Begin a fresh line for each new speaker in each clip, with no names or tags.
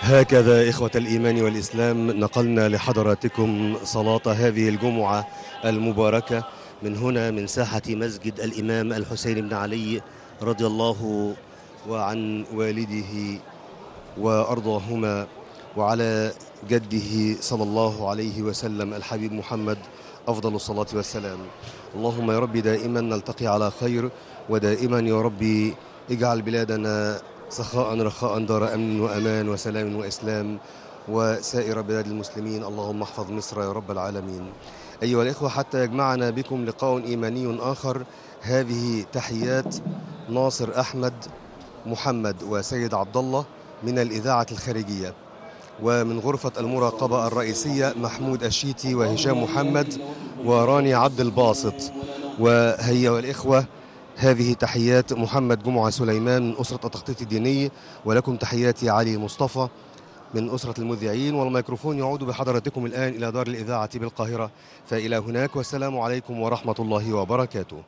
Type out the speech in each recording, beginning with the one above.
هكذا إخوة الإيمان والإسلام نقلنا لحضراتكم صلاة هذه الجمعة المباركة من هنا من ساحة مسجد الإمام الحسين بن علي رضي الله وعن والده وأرضاهما وعلى جده صلى الله عليه وسلم الحبيب محمد أفضل الصلاة والسلام. اللهم يا ربي دائما نلتقي على خير، ودائما يا ربي اجعل بلادنا سخاء رخاء دار أمن وأمان وسلام وإسلام وسائر بلاد المسلمين. اللهم احفظ مصر يا رب العالمين. أيها الإخوة، حتى يجمعنا بكم لقاء إيماني آخر، هذه تحيات ناصر أحمد محمد وسيد عبد الله من الإذاعة الخارجية، ومن غرفة المراقبة الرئيسية محمود الشيتي وهشام محمد وراني عبد الباسط. وهيا والإخوة، هذه تحيات محمد جمعة سليمان من أسرة التخطيط الديني، ولكم تحياتي علي مصطفى من أسرة المذيعين، والميكروفون يعود بحضراتكم الآن إلى دار الإذاعة بالقاهرة، فإلى هناك والسلام عليكم ورحمة الله وبركاته.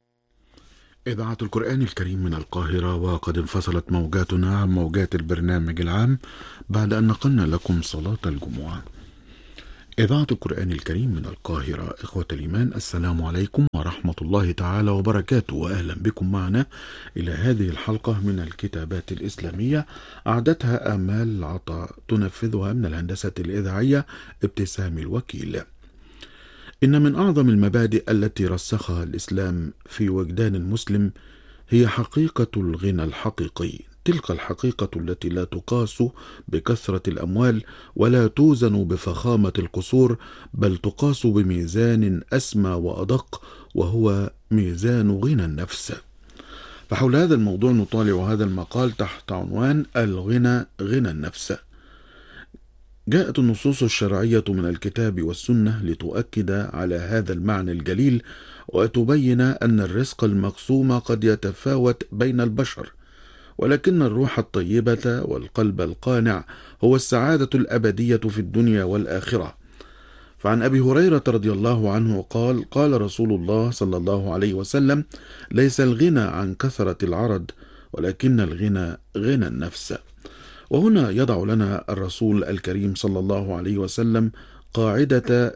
إذاعة القرآن الكريم من القاهرة، وقد انفصلت موجاتنا عن موجات البرنامج العام بعد أن نقلنا لكم صلاة الجمعة. إذاعة القرآن الكريم من القاهرة، إخوة الإيمان، السلام عليكم ورحمة الله تعالى وبركاته، وأهلا بكم معنا إلى هذه الحلقة من الكتابات الإسلامية أعدتها آمال العطاء، تنفذها من الهندسة الإذاعية ابتسام الوكيل. إن من أعظم المبادئ التي رسخها الإسلام في وجدان المسلم هي حقيقة الغنى الحقيقي، تلك الحقيقة التي لا تقاس بكثرة الأموال ولا توزن بفخامة القصور، بل تقاس بميزان أسمى وأدق، وهو ميزان غنى النفس. فحول هذا الموضوع نطالع هذا المقال تحت عنوان الغنى غنى النفس. جاءت النصوص الشرعية من الكتاب والسنة لتؤكد على هذا المعنى الجليل، وتبين أن الرزق المقسوم قد يتفاوت بين البشر، ولكن الروح الطيبة والقلب القانع هو السعادة الأبدية في الدنيا والآخرة. فعن أبي هريرة رضي الله عنه قال: قال رسول الله صلى الله عليه وسلم: ليس الغنى عن كثرة العرض، ولكن الغنى غنى النفس. وهنا يضع لنا الرسول الكريم صلى الله عليه وسلم قاعدة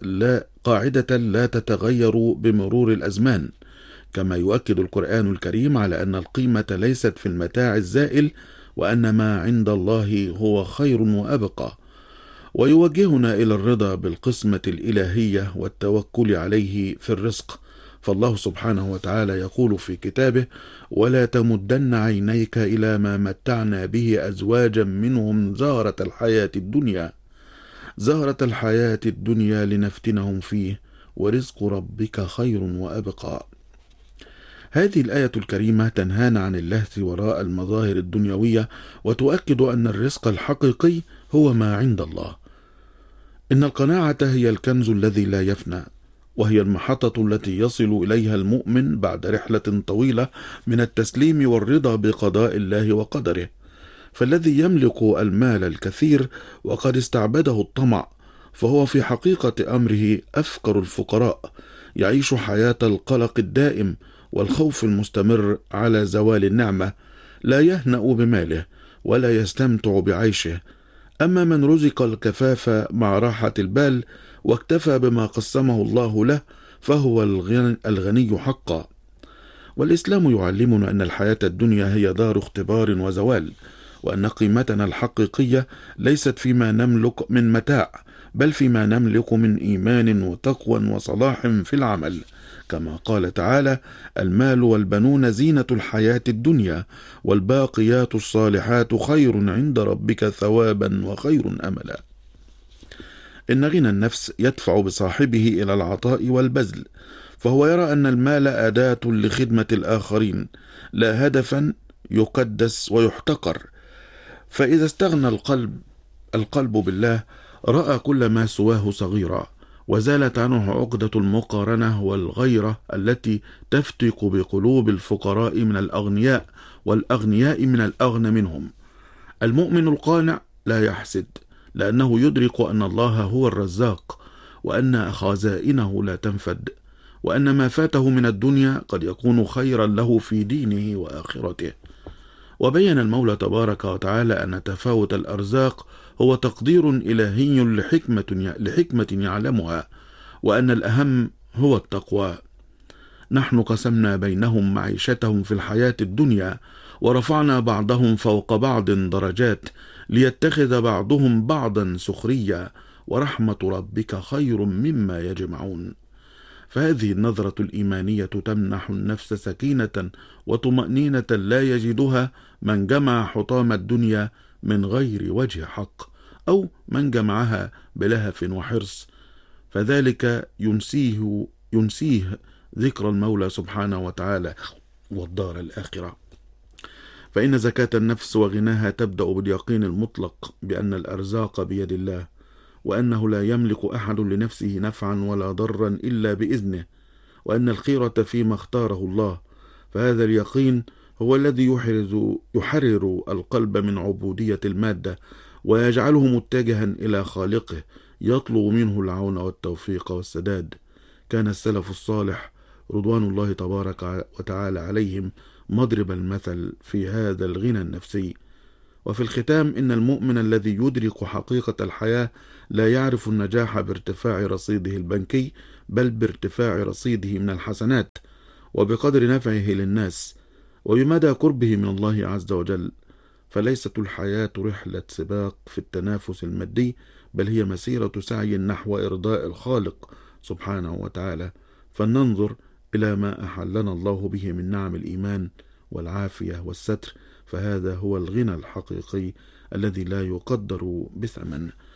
لا تتغير بمرور الأزمان، كما يؤكد القرآن الكريم على أن القيمة ليست في المتاع الزائل، وأن ما عند الله هو خير وأبقى، ويوجهنا إلى الرضا بالقسمة الإلهية والتوكل عليه في الرزق. فالله سبحانه وتعالى يقول في كتابه: ولا تمدن عينيك إلى ما متعنا به أزواجا منهم زهرة الحياة الدنيا لنفتنهم فيه ورزق ربك خير وأبقى. هذه الآية الكريمة تنهانا عن اللهث وراء المظاهر الدنيوية، وتؤكد أن الرزق الحقيقي هو ما عند الله. إن القناعة هي الكنز الذي لا يفنى، وهي المحطة التي يصل إليها المؤمن بعد رحلة طويلة من التسليم والرضا بقضاء الله وقدره. فالذي يملك المال الكثير وقد استعبده الطمع، فهو في حقيقة أمره أفقر الفقراء، يعيش حياة القلق الدائم والخوف المستمر على زوال النعمة، لا يهنأ بماله ولا يستمتع بعيشه. أما من رزق الكفاف مع راحة البال واكتفى بما قسمه الله له، فهو الغني حقا. والإسلام يعلمنا أن الحياة الدنيا هي دار اختبار وزوال، وأن قيمتنا الحقيقية ليست فيما نملك من متاع، بل فيما نملك من إيمان وتقوى وصلاح في العمل، كما قال تعالى: المال والبنون زينة الحياة الدنيا، والباقيات الصالحات خير عند ربك ثوابا وخير أملا. إن غنى النفس يدفع بصاحبه إلى العطاء والبذل، فهو يرى أن المال أداة لخدمة الآخرين، لا هدفا يقدس ويحتقر. فإذا استغنى القلب بالله، رأى كل ما سواه صغيرا، وزالت عنه عقدة المقارنة والغيرة التي تفتك بقلوب الفقراء من الأغنياء والأغنياء من الأغنى منهم. المؤمن القانع لا يحسد، لأنه يدرك أن الله هو الرزاق، وأن خزائنه لا تنفد، وأن ما فاته من الدنيا قد يكون خيرا له في دينه وآخرته. وبين المولى تبارك وتعالى أن تفاوت الأرزاق هو تقدير إلهي لحكمة يعلمها، وأن الأهم هو التقوى. نحن قسمنا بينهم معيشتهم في الحياة الدنيا، ورفعنا بعضهم فوق بعض درجات ليتخذ بعضهم بعضا سخريا، ورحمة ربك خير مما يجمعون. فهذه النظرة الإيمانية تمنح النفس سكينة وطمأنينة لا يجدها من جمع حطام الدنيا من غير وجه حق، أو من جمعها بلهف وحرص، فذلك ينسيه ذكر المولى سبحانه وتعالى والدار الآخرة. فإن زكاة النفس وغناها تبدأ باليقين المطلق بأن الأرزاق بيد الله، وأنه لا يملك أحد لنفسه نفعا ولا ضرا إلا بإذنه، وأن الخيرة فيما اختاره الله. فهذا اليقين هو الذي يحرر القلب من عبودية المادة، ويجعله متجها إلى خالقه يطلب منه العون والتوفيق والسداد. كان السلف الصالح رضوان الله تبارك وتعالى عليهم مضرب المثل في هذا الغنى النفسي. وفي الختام، إن المؤمن الذي يدرك حقيقة الحياة لا يعرف النجاح بارتفاع رصيده البنكي، بل بارتفاع رصيده من الحسنات، وبقدر نفعه للناس، وبمدى قربه من الله عز وجل. فليست الحياة رحلة سباق في التنافس المادي، بل هي مسيرة سعي نحو إرضاء الخالق سبحانه وتعالى. فلننظر إلى ما أحلنا الله به من نعم الإيمان والعافية والستر، فهذا هو الغنى الحقيقي الذي لا يقدر بثمن.